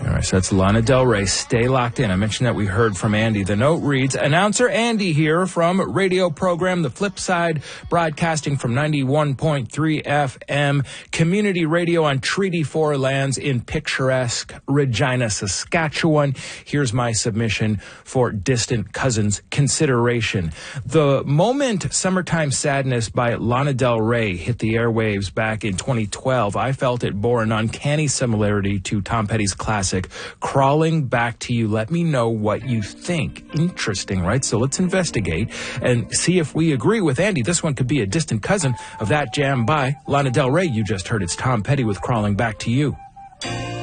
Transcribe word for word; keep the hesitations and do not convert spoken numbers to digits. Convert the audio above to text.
All right, so that's Lana Del Rey. Stay locked in. I mentioned that we heard from Andy. The note reads, announcer Andy here from radio program The Flip Side, broadcasting from ninety-one point three F M, community radio on Treaty four lands in picturesque Regina, Saskatchewan. Here's my submission for Distant Cousins consideration. The moment Summertime Sadness by Lana Del Rey hit the airwaves back in twenty twelve, I felt it bore an uncanny similarity to Tom Petty's classic Crawling Back to You. Let me know what you think. Interesting, right? So let's investigate and see if we agree with Andy. This one could be a distant cousin of that jam by Lana Del Rey. You just heard it's Tom Petty with Crawling Back to You.